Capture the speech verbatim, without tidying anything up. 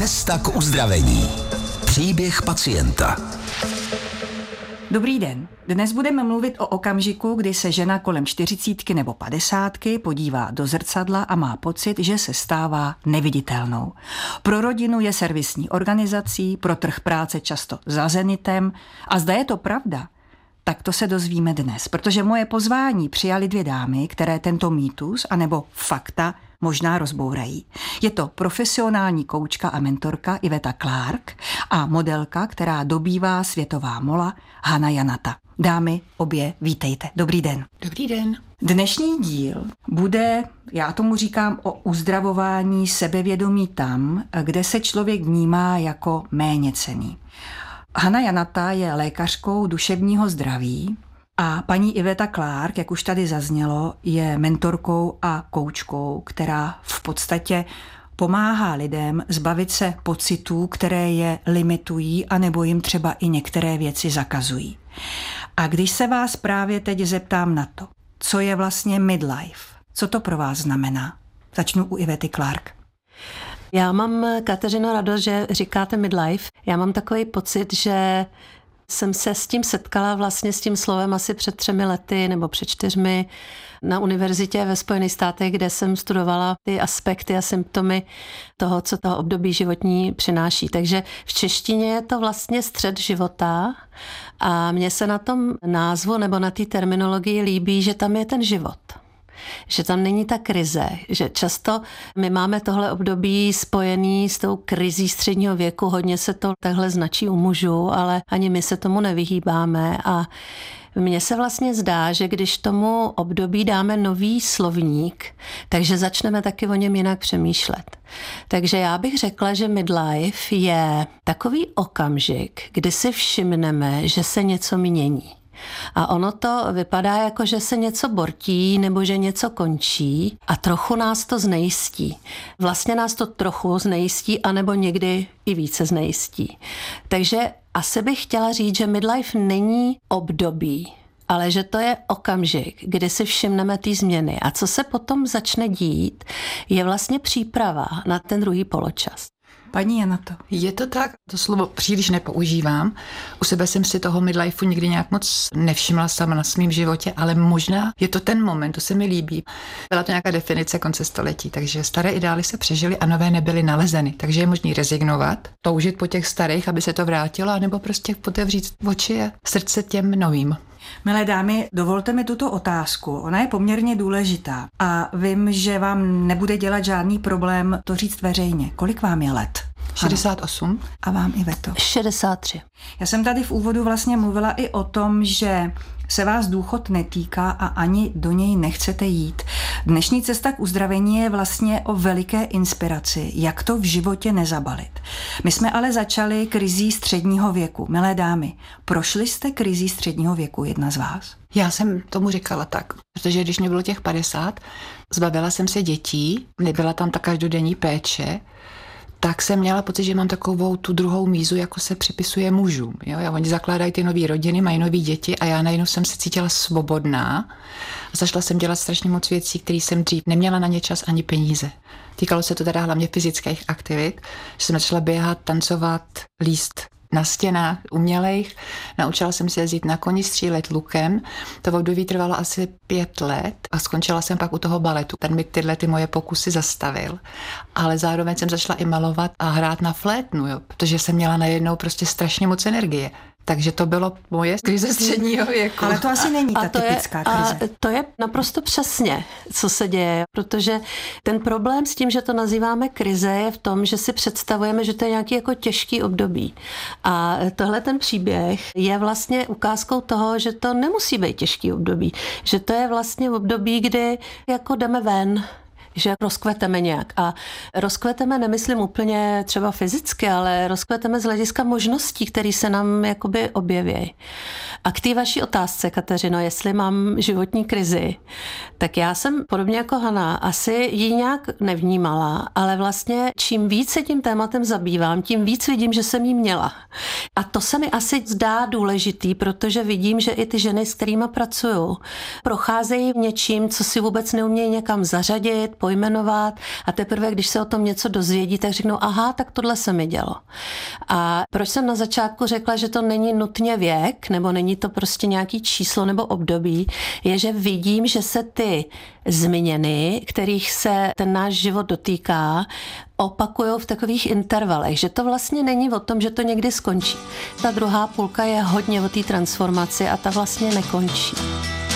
Cesta k uzdravení. Příběh pacienta. Dobrý den. Dnes budeme mluvit o okamžiku, kdy se žena kolem čtyřicítky nebo padesátky podívá do zrcadla a má pocit, že se stává neviditelnou. Pro rodinu je servisní organizací, pro trh práce často za zenitem. A zda je to pravda, tak to se dozvíme dnes, protože moje pozvání přijali dvě dámy, které tento mýtus anebo fakta možná rozbourají. Je to profesionální koučka a mentorka Iveta Clark a modelka, která dobývá světová mola, Hana Janata. Dámy, obě, vítejte. Dobrý den. Dobrý den. Dnešní díl bude, já tomu říkám, o uzdravování sebevědomí tam, kde se člověk vnímá jako méněcenný. Hana Janata je lékařkou duševního zdraví a paní Iveta Clark, jak už tady zaznělo, je mentorkou a koučkou, která v podstatě pomáhá lidem zbavit se pocitů, které je limitují, anebo jim třeba i některé věci zakazují. A když se vás právě teď zeptám na to, co je vlastně midlife, co to pro vás znamená? Začnu u Ivety Clark. Já mám, Kateřino, radost, že říkáte midlife. Já mám takový pocit, že jsem se s tím setkala vlastně s tím slovem asi před třemi lety nebo před čtyřmi na univerzitě ve Spojených státech, kde jsem studovala ty aspekty a symptomy toho, co to období životní přináší. Takže v češtině je to vlastně střed života a mně se na tom názvu nebo na té terminologii líbí, že tam je ten život. Že tam není ta krize, že často my máme tohle období spojený s tou krizí středního věku, hodně se to takhle značí u mužů, ale ani my se tomu nevyhýbáme a mně se vlastně zdá, že když tomu období dáme nový slovník, takže začneme taky o něm jinak přemýšlet. Takže já bych řekla, že midlife je takový okamžik, kdy si všimneme, že se něco mění. A ono to vypadá jako, že se něco bortí nebo že něco končí a trochu nás to znejistí. Vlastně nás to trochu znejistí anebo někdy i více znejistí. Takže asi bych chtěla říct, že midlife není období, ale že to je okamžik, kdy si všimneme ty změny. A co se potom začne dít, je vlastně příprava na ten druhý poločas. Paní Janato. Je to tak, to slovo příliš nepoužívám. U sebe jsem si toho midlifeu nikdy nějak moc nevšimla sama na svém životě, ale možná je to ten moment, to se mi líbí. Byla to nějaká definice konce století, takže staré ideály se přežily a nové nebyly nalezeny. Takže je možný rezignovat, toužit po těch starých, aby se to vrátilo, anebo prostě otevřít oči a srdce těm novým. Milé dámy, dovolte mi tuto otázku. Ona je poměrně důležitá a vím, že vám nebude dělat žádný problém to říct veřejně. Kolik vám je let? šedesát osm. A vám, Iveto? šedesát tři. Já jsem tady v úvodu vlastně mluvila i o tom, že se vás důchod netýká a ani do něj nechcete jít. Dnešní cesta k uzdravení je vlastně o veliké inspiraci, jak to v životě nezabalit. My jsme ale začali krizí středního věku. Milé dámy, prošli jste krizí středního věku, jedna z vás? Já jsem tomu říkala tak, protože když mě bylo těch padesát, zbavila jsem se dětí, nebyla tam ta každodenní péče, tak jsem měla pocit, že mám takovou tu druhou mízu, jako se připisuje mužům. Jo? A oni zakládají ty nový rodiny, mají nový děti a já najednou jsem se cítila svobodná a zašla jsem dělat strašně moc věcí, které jsem dřív neměla na ně čas ani peníze. Týkalo se to teda hlavně fyzických aktivit, že jsem začala běhat, tancovat, líst na stěnách umělejch. Naučila jsem se jezdit na koni, střílet lukem. To období trvalo asi pět let a skončila jsem pak u toho baletu. Ten mi tyhle ty moje pokusy zastavil. Ale zároveň jsem začala i malovat a hrát na flétnu, jo, protože jsem měla najednou prostě strašně moc energie. Takže to bylo moje krize středního věku. Ale to asi není ta a to typická je, krize. A to je naprosto přesně, co se děje, protože ten problém s tím, že to nazýváme krize, je v tom, že si představujeme, že to je nějaký jako těžký období. A tohle ten příběh je vlastně ukázkou toho, že to nemusí být těžký období. Že to je vlastně období, kdy jako jdeme ven, že rozkveteme nějak. A rozkveteme nemyslím úplně třeba fyzicky, ale rozkveteme z hlediska možností, které se nám jakoby objeví. A k té vaší otázce, Kateřino, jestli mám životní krizi, tak já jsem podobně jako Hana asi ji nějak nevnímala, ale vlastně čím víc se tím tématem zabývám, tím víc vidím, že jsem jí měla. A to se mi asi zdá důležitý, protože vidím, že i ty ženy, s kterými pracuju, procházejí něčím, co si vůbec neumějí někam zařadit, pojmenovat a teprve, když se o tom něco dozvědí, tak řeknou, aha, tak tohle se mi dělo. A proč jsem na začátku řekla, že to není nutně věk, nebo není to prostě nějaký číslo nebo období, je, že vidím, že se ty změny, kterých se ten náš život dotýká, opakují v takových intervalech, že to vlastně není o tom, že to někdy skončí. Ta druhá půlka je hodně o té transformaci a ta vlastně nekončí.